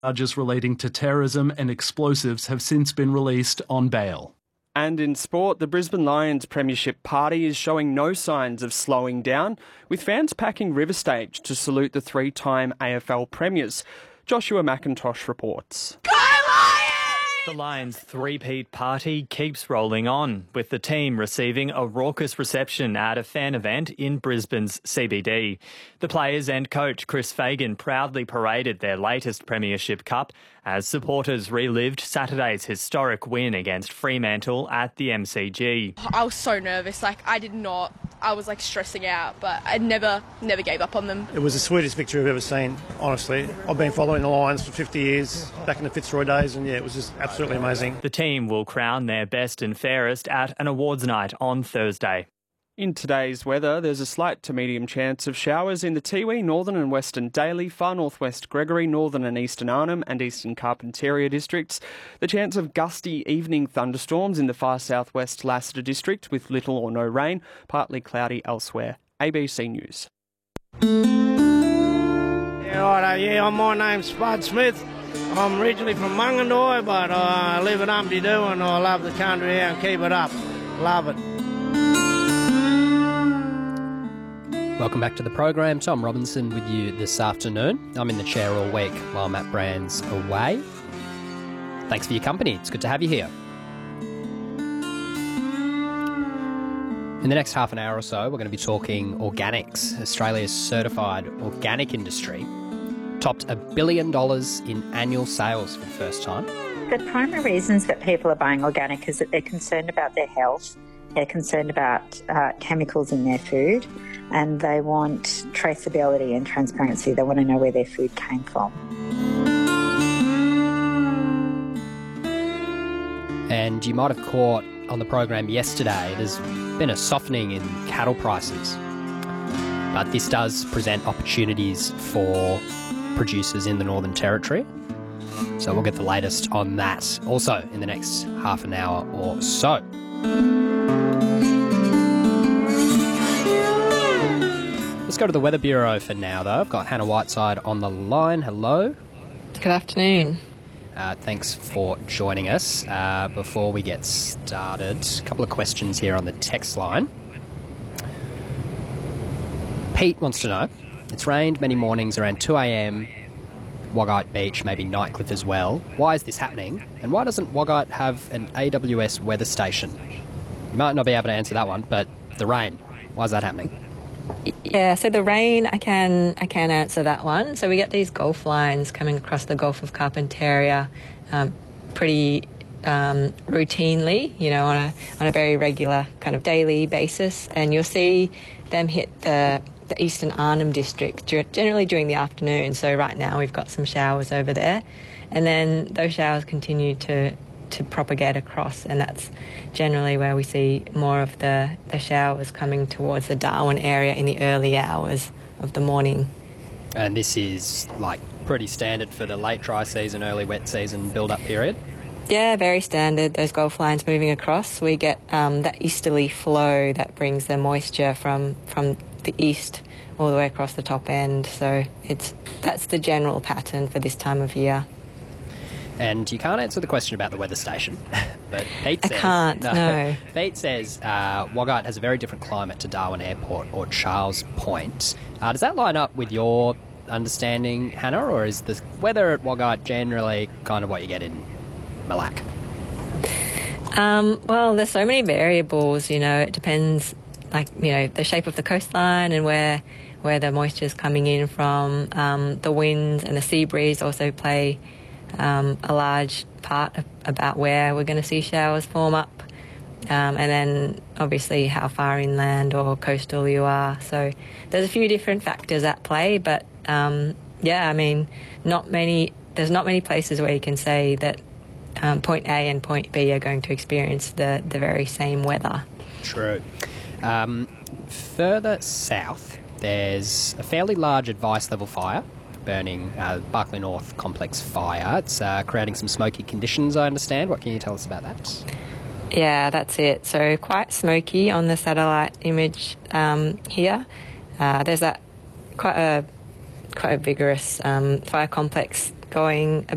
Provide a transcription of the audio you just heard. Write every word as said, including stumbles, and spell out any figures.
Charges relating to terrorism and explosives have since been released on bail. And in sport, the Brisbane Lions Premiership Party is showing no signs of slowing down, with fans packing River Stage to salute the three-time A F L premiers. Joshua McIntosh reports. The Lions' three-peat party keeps rolling on, with the team receiving a raucous reception at a fan event in Brisbane's C B D. The players and coach Chris Fagan proudly paraded their latest Premiership Cup as supporters relived Saturday's historic win against Fremantle at the M C G. I was so nervous, like I did not, I was like stressing out, but I never, never gave up on them. It was the sweetest victory I've ever seen, honestly. I've been following the Lions for fifty years, back in the Fitzroy days, and yeah, it was just absolutely amazing. The team will crown their best and fairest at an awards night on Thursday. In today's weather, there's a slight to medium chance of showers in the Tiwi, Northern and Western Daly, Far Northwest Gregory, Northern and Eastern Arnhem and Eastern Carpentaria districts. The chance of gusty evening thunderstorms in the far southwest Lassiter district with little or no rain, partly cloudy elsewhere. A B C News. Yeah, right, uh, yeah, my name's Spud Smith. I'm originally from Mungandoy, but uh, I live in Umpty Doo and I love the country here and keep it up. Love it. Welcome back to the program. Tom Robinson with you this afternoon. I'm in the chair all week while Matt Brand's away. Thanks for your company. It's good to have you here. In the next half an hour or so, we're going to be talking organics. Australia's certified organic industry topped a billion dollars in annual sales for the first time. The primary reasons that people are buying organic is that they're concerned about their health, they're concerned about uh, chemicals in their food, and they want traceability and transparency. They want to know where their food came from. And you might have caught on the program yesterday, there's been a softening in cattle prices. But this does present opportunities for producers in the Northern Territory. So we'll get the latest on that also in the next half an hour or so. Let's go to the Weather Bureau for now, though. I've got Hannah Whiteside on the line. Hello. Good afternoon. Uh, thanks for joining us. Uh, before we get started, a couple of questions here on the text line. Pete wants to know, it's rained many mornings around two a.m, Wagite Beach, maybe Nightcliff as well. Why is this happening? And why doesn't Wagite have an A W S weather station? You might not be able to answer that one, but the rain, why is that happening? Yeah, so the rain, I can I can answer that one. So we get these Gulf lines coming across the Gulf of Carpentaria um, pretty um, routinely, you know, on a on a very regular kind of daily basis, and you'll see them hit the the Eastern Arnhem district generally during the afternoon. So right now we've got some showers over there, and then those showers continue to to propagate across, and that's generally where we see more of the, the showers coming towards the Darwin area in the early hours of the morning. And this is like pretty standard for the late dry season, early wet season build-up period? Yeah, very standard. Those Gulf lines moving across, we get um, that easterly flow that brings the moisture from, from the east all the way across the top end. So it's that's the general pattern for this time of year. And you can't answer the question about the weather station, but Pete says... I can't, no. no. Pete says uh, Wagite has a very different climate to Darwin Airport or Charles Point. Uh, does that line up with your understanding, Hannah, or is the weather at Wagite generally kind of what you get in Malacca? Um, well, there's so many variables, you know, it depends, like, you know, the shape of the coastline and where where the moisture's coming in from. Um, the winds and the sea breeze also play Um, a large part of, about where we're going to see showers form up, um, and then obviously how far inland or coastal you are. So there's a few different factors at play, but um, yeah, I mean, not many. There's not many places where you can say that um, point A and point B are going to experience the the very same weather. True. Um, further south, there's a fairly large advice level fire burning uh, Barkly North Complex fire. It's uh, creating some smoky conditions, I understand. What can you tell us about that? Yeah, that's it. So quite smoky on the satellite image um, here. Uh, there's that quite a quite a vigorous um, fire complex going